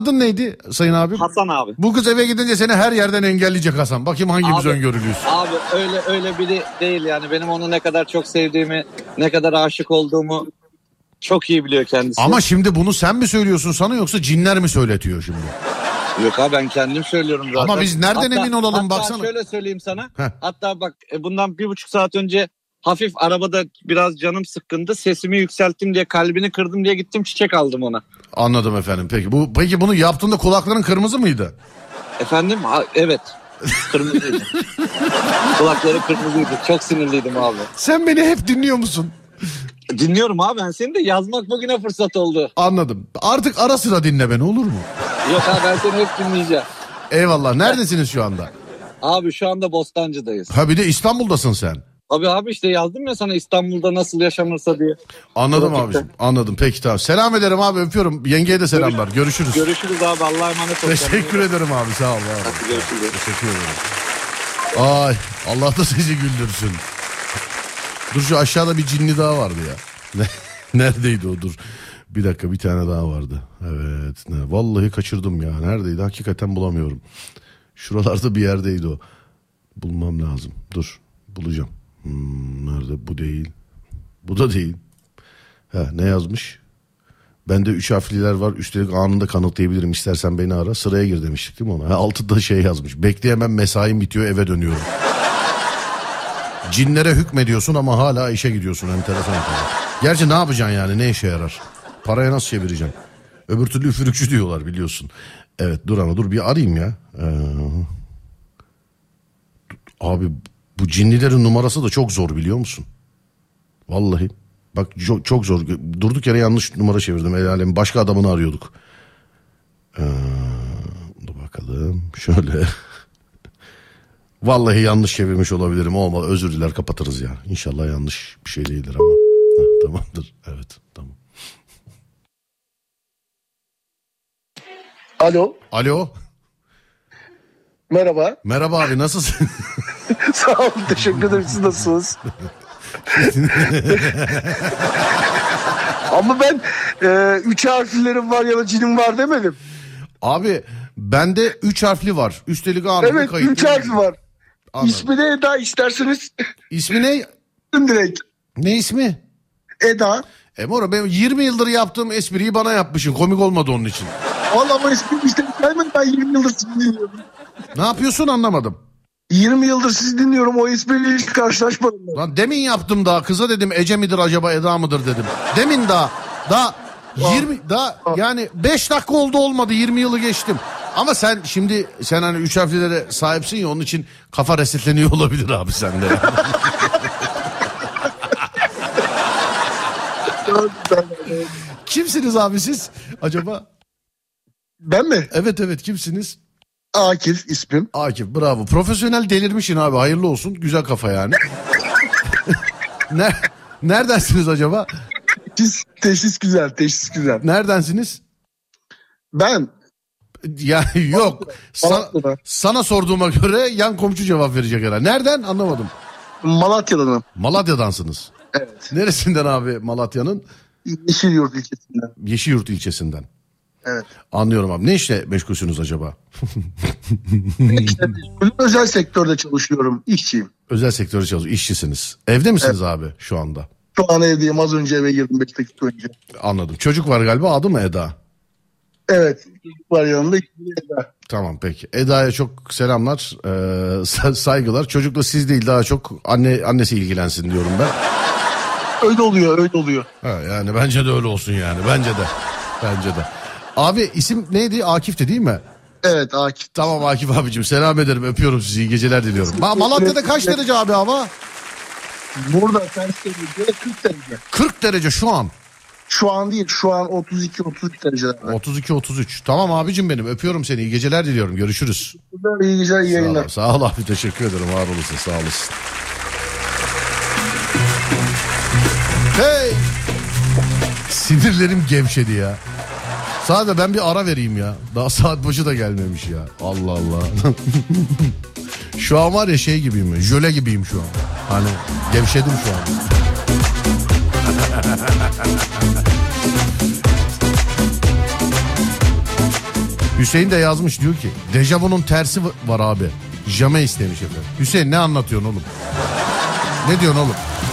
Adın neydi Sayın abi? Hasan abi. Bu kız eve gidince seni her yerden engelleyecek Hasan. Bakayım hangimiz öngörülüyüz. Abi öyle biri değil yani. Benim onu ne kadar çok sevdiğimi, ne kadar aşık olduğumu çok iyi biliyor kendisi. Ama şimdi bunu sen mi söylüyorsun sana yoksa cinler mi söyletiyor şimdi? Yok abi, ben kendim söylüyorum zaten. Ama biz nereden emin olalım baksana. Hatta şöyle söyleyeyim sana. Heh. Hatta bak, bundan 1,5 saat önce hafif arabada biraz canım sıkkındı. Sesimi yükselttim diye, kalbini kırdım diye gittim çiçek aldım ona. Anladım efendim. Peki bunu yaptığında kulakların kırmızı mıydı? Efendim? Evet. Kırmızıydı. Kulakları kırmızıydı. Çok sinirliydim abi. Sen beni hep dinliyor musun? Dinliyorum abi, ben seni de yazmak bugüne fırsat oldu. Anladım. Artık ara sıra dinle beni, olur mu? Yok abi, ben seni hep dinleyeceğim. Eyvallah. Neredesiniz şu anda? Abi şu anda Bostancı'dayız. Ha bir de İstanbul'dasın sen. Abi işte yazdım ya sana, İstanbul'da nasıl yaşanırsa diye. Anladım Trafikte. abiciğim. Anladım. Peki tamam. Selam ederim abi, öpüyorum. Yengeye de selamlar. Görüşürüz. Görüşürüz abi, Allah'a emanet ol. Teşekkür ederim abi, sağ ol. Hadi görüşürüz. Teşekkür ederim. Ay Allah da sizi güldürsün. Dur, şu aşağıda bir cinli daha vardı ya. Neredeydi o, dur. Bir dakika, bir tane daha vardı. Evet. Vallahi kaçırdım ya. Neredeydi? Hakikaten bulamıyorum. Şuralarda bir yerdeydi o. Bulmam lazım. Dur. Bulacağım. Nerede? Bu değil. Bu da değil. Ne yazmış? Bende 3 harfliler var. Üstelik anında kanıtlayabilirim. İstersen beni ara. Sıraya gir demiştik değil mi ona? Altında şey yazmış. Bekleyemem, mesaim bitiyor, eve dönüyorum. Cinlere hükmediyorsun ama hala işe gidiyorsun. Enteresan. Gerçi ne yapacaksın yani? Ne işe yarar? Paraya nasıl çevireceksin? Öbür türlü üfürükçü diyorlar, biliyorsun. Evet, dur bir arayayım ya. Abi bu cinlilerin numarası da çok zor, biliyor musun? Vallahi. Bak çok zor. Durduk yere yanlış numara çevirdim. El alem başka adamını arıyorduk. Dur bakalım. Şöyle. Vallahi yanlış çevirmiş olabilirim. Olmadı, özür diler, kapatırız ya. İnşallah yanlış bir şey değildir ama. Tamamdır. Evet, tamam. Alo. Merhaba. Merhaba abi, nasılsın? Sağ olun, teşekkür ederim. Siz nasılsınız? Ama ben 3 harflerim var ya da cinim var demedim. Abi bende 3 harfli var. Üstelik anında evet, kayıt. 3 harfli var. Anladım. İsmi de Eda, isterseniz. İsmi ne? Direkt. Ne ismi? Eda. Moro, ben 20 yıldır yaptığım espriyi bana yapmışsın. Komik olmadı onun için. Vallahi ama ismi işte gelmedi, ben 20 yıldır sizi dinliyorum. Ne yapıyorsun, anlamadım. 20 yıldır sizi dinliyorum, o espriyle hiç karşılaşmadım. Lan demin yaptım daha, kıza dedim Ece midir acaba Eda mıdır dedim. Demin daha 20 yani 5 dakika oldu, olmadı, 20 yılı geçtim. Ama sen hani 3 harflilere sahipsin ya, onun için kafa resetleniyor olabilir abi sende. Kimsiniz abi siz acaba? Ben mi? Evet, kimsiniz? Akif ismim. Akif, bravo. Profesyonel delirmişsin abi, hayırlı olsun, güzel kafa yani. Neredensiniz acaba? Teşhis güzel. Neredensiniz? Ben. Ya yok. Sana sorduğuma göre yan komşu cevap verecek herhalde. Nereden, anlamadım. Malatya'danım. Malatya'dansınız. Evet. Neresinden abi Malatya'nın? Yeşilyurt ilçesinden. Yeşilyurt ilçesinden. Evet. Anlıyorum abi. Ne işle meşgulsünüz acaba? Özel sektörde çalışıyorum. İşçiyim. Özel sektörde çalışıyorsunuz. İşçisiniz. Evde misiniz abi şu anda? Şu an evdeyim. Az önce eve girdim 5 dakika önce. Anladım. Çocuk var galiba. Adı mı Eda? Evet. Çocuk var yanımda. Eda. Tamam, peki. Eda'ya çok selamlar. Saygılar. Çocukla siz değil, daha çok annesi ilgilensin diyorum ben. Öyle oluyor. Ha, yani bence de öyle olsun yani. Bence de. Abi isim neydi? Akif'ti değil mi? Evet, Akif. Tamam Akif abicim, selam ederim, öpüyorum sizi, iyi geceler diliyorum. Malatya'da kaç derece abi hava? Burada ters derece 40 derece. 40 derece şu an. Şu an değil, şu an 32-33 derecelerde. 32-33. Tamam abicim benim, öpüyorum seni, iyi geceler diliyorum, görüşürüz. İyi geceler, iyi yayınlar. Sağ ol abi, teşekkür ederim, var olasın, sağ olasın. Hey! Sinirlerim gevşedi ya. Sadece ben bir ara vereyim ya. Daha saat başı da gelmemiş ya. Allah Allah. Şu an var ya şey gibiyim. Jöle gibiyim şu an. Hani gevşedim şu an. Hüseyin de yazmış, diyor ki dejavu'nun tersi var abi. Jame istemiş efendim. Hüseyin ne anlatıyorsun oğlum? Ne diyorsun oğlum?